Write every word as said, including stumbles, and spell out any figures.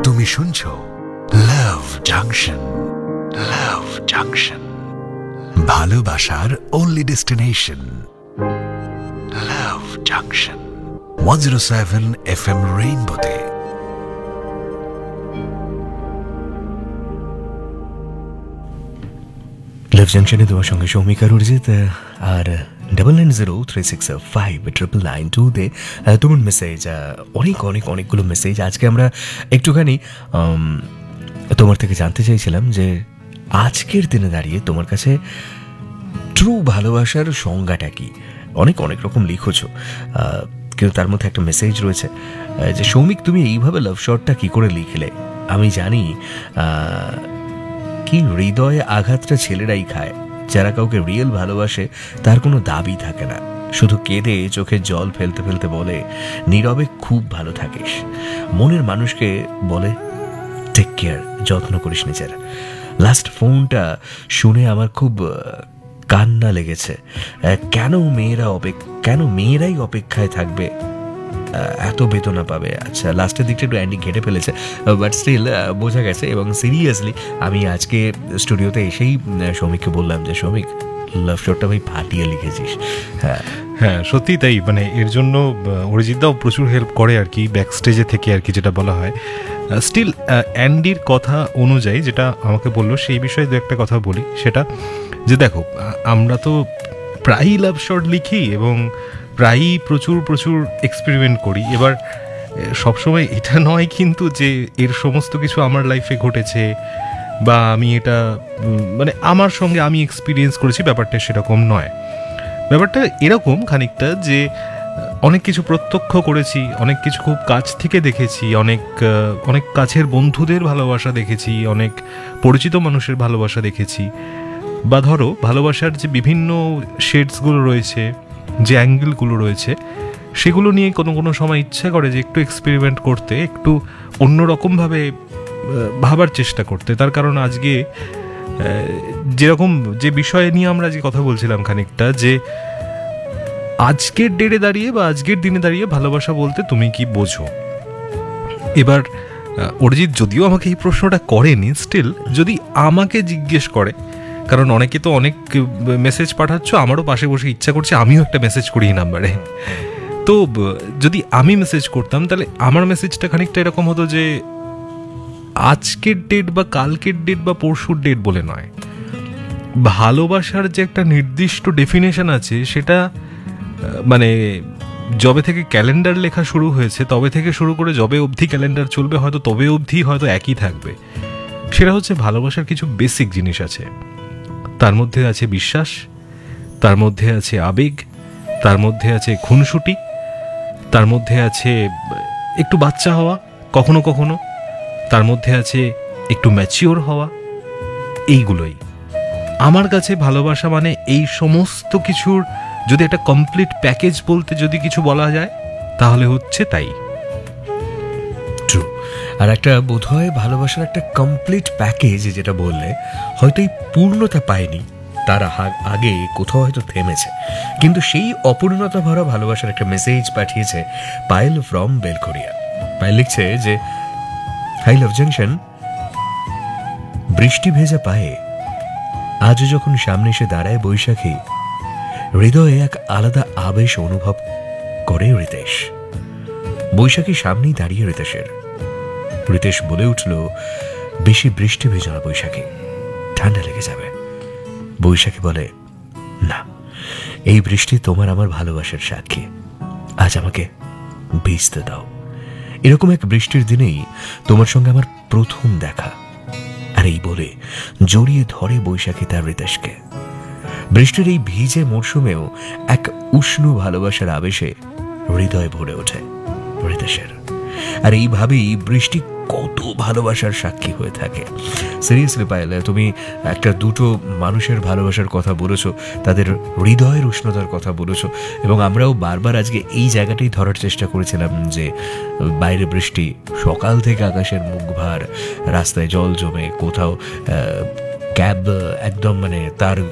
তুমি শুনছো লাভ জাংশন। লাভ জাংশন, ভালোবাসার only destination. লাভ junction one oh seven F M রেইনবোতে। লাভ জাংশনে তোমার সঙ্গে সৌমিক আর অরিজিৎ, আর double nine zero three six five triple nine two তে তোমার মেসেজ, অনেক অনেক অনেকগুলো মেসেজ। আজকে আমরা একটুখানি তোমার থেকে জানতে চাইছিলাম যে আজকের দিনে দাঁড়িয়ে তোমার কাছে ট্রু ভালোবাসার সংজ্ঞাটা কি। অনেক অনেক রকম লিখেছ, কিন্তু তার মধ্যে একটা মেসেজ রয়েছে যে সৌমিক তুমি এইভাবে লাভ শটটা কি করে লিখলে। আমি জানি কি হৃদয়ে আঘাতটা ছেলেরাই খায়, যারা কাউকে রিয়েল ভালোবাসে তার কোনো দাবি থাকে না, শুধু কেঁদে চোখে জল ফেলতে ফেলতে বলে নীরবে খুব ভালো থাকিস। মনের মানুষকে বলে টেক কেয়ার, যত্ন করিস নিজের। লাস্ট ফোনটা শুনে আমার খুব কান্না লেগেছে। কেন মেয়েরা অপেক্ষা কেন মেয়েরাই অপেক্ষায় থাকবে, এত বেদনা পাবে। আচ্ছা, লাস্টের দিকটা একটু অ্যান্ডি ঘেটে ফেলেছে, বাট স্টিল বোঝা গেছে। এবং সিরিয়াসলি আমি আজকে স্টুডিওতে এসেই সৌমিককে বললাম যে সৌমিক, লাভ শটটা ভাই ফাটিয়ে লিখেছিস। হ্যাঁ হ্যাঁ সত্যি তাই। মানে এর জন্য অরিজিৎদাও প্রচুর হেল্প করে আর কি, ব্যাক স্টেজে থেকে আর কি, যেটা বলা হয়। স্টিল অ্যান্ডির কথা অনুযায়ী যেটা আমাকে বললো সেই বিষয়ে দু একটা কথা বলি। সেটা যে দেখো, আমরা তো প্রায়ই লাভ শট লিখি এবং প্রায়ই প্রচুর প্রচুর এক্সপেরিমেন্ট করি। এবার সবসময় এটা নয় কিন্তু যে এর সমস্ত কিছু আমার লাইফে ঘটেছে বা আমি এটা মানে আমার সঙ্গে আমি এক্সপিরিয়েন্স করেছি, ব্যাপারটা সেরকম নয়। ব্যাপারটা এরকম খানিকটা যে অনেক কিছু প্রত্যক্ষ করেছি, অনেক কিছু খুব কাছ থেকে দেখেছি, অনেক অনেক কাছের বন্ধুদের ভালোবাসা দেখেছি, অনেক পরিচিত মানুষের ভালোবাসা দেখেছি। বা ধরো ভালোবাসার যে বিভিন্ন শেডসগুলো রয়েছে, যে অ্যাঙ্গেলগুলো রয়েছে, সেগুলো নিয়ে কোনো কোনো সময় ইচ্ছা করে যে একটু এক্সপেরিমেন্ট করতে, একটু অন্যরকমভাবে ভাবার চেষ্টা করতে। তার কারণ আজকে যেরকম যে বিষয় নিয়ে আমরা আজকে কথা বলছিলাম খানিকটা, যে আজকের ডেটে দাঁড়িয়ে বা আজকের দিনে দাঁড়িয়ে ভালোবাসা বলতে তুমি কি বোঝো। এবার অরিজিৎ যদিও আমাকে এই প্রশ্নটা করেনি, স্টিল যদি আমাকে জিজ্ঞেস করে, কারণ অনেকে তো অনেক মেসেজ পাঠাচ্ছ, আমারও পাশে বসে ইচ্ছা করছে আমিও একটা মেসেজ করি এই নাম্বারে। তো যদি আমি মেসেজ করতাম তাহলে আমার মেসেজটা খানিকটা এরকম হতো যে আজকের ডেট বা কালকের ডেট বা পরশুর ডেট বলে নয়, ভালোবাসার যে একটা নির্দিষ্ট ডেফিনেশন আছে সেটা মানে যবে থেকে ক্যালেন্ডার লেখা শুরু হয়েছে তবে থেকে শুরু করে যবে অবধি ক্যালেন্ডার চলবে হয়তো তবে অবধি হয়তো একই থাকবে। সেটা হচ্ছে ভালোবাসার কিছু বেসিক জিনিস আছে। তার মধ্যে আছে বিশ্বাস, তার মধ্যে আছে আবেগ, তার মধ্যে আছে খুনসুটি, তার মধ্যে আছে একটু বাচ্চা হওয়া কখনো কখনো, তার মধ্যে আছে একটু ম্যাচিওর হওয়া। এইগুলোই আমার কাছে ভালোবাসা মানে। এই সমস্ত কিছুর যদি একটা কমপ্লিট প্যাকেজ বলতে যদি কিছু বলা যায় তাহলে হচ্ছে তাই। ট্রু। আর একটা বোধহয় ভালোবাসার একটা কমপ্লিট প্যাকেজ যেটা বললে, হয়তো এই পূর্ণতা পায়নি, তার আগে কোথাও হয়তো থেমেছে, কিন্তু সেই অপূর্ণতা ভরা ভালোবাসার একটা মেসেজ পাঠিয়েছে পায়েল ফ্রম বেলঘরিয়া। পায়েল লিখছে যে হাই লাভ জাংশন, বৃষ্টি ভেজা পায়ে আজ যখন সামনে এসে দাঁড়ায় বৈশাখী, হৃদয়ে এক আলাদা আবেশ অনুভব করে রিতেশ। বৈশাখী সামনেই দাঁড়িয়ে রিতেশের। রিতেশ বলে উঠল, বেশি বৃষ্টি ভেজা না বৈশাখী, ঠান্ডা লেগে যাবে। বৈশাখী বলে, না, এই বৃষ্টি তোমার আমার ভালোবাসার সাক্ষী, আজ আমাকে ভিজতে দাও। এরকম এক বৃষ্টির দিনেই তোমার সঙ্গে আমার প্রথম দেখা। আর এই বলে জড়িয়ে ধরে বৈশাখী তার রিতেশকে। বৃষ্টির এই ভিজে মরশুমেও এক উষ্ণ ভালোবাসার আবেশে হৃদয় ভরে ওঠে রিতেশের। আর এইভাবেই বৃষ্টি কত ভালোবাসার সাক্ষী হয়ে থাকে। সিরিয়াসলি পায়েল, তুমি একটা দুটো মানুষের ভালোবাসার কথা বলেছো, তাদের হৃদয়ের উষ্ণতার কথা বলেছো, এবং আমরাও বারবার আজকে এই জায়গাটাই ধরার চেষ্টা করেছিলাম যে বাইরে বৃষ্টি, সকাল থেকে আকাশের মুখ ভার, রাস্তায় জল জমে, কোথাও ক্যাব একদম মানে তার